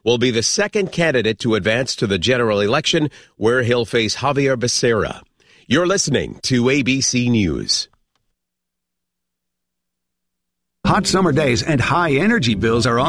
will be the second candidate to advance to the general election, where he'll face Javier Becerra. You're listening to ABC News. Hot summer days and high energy bills are on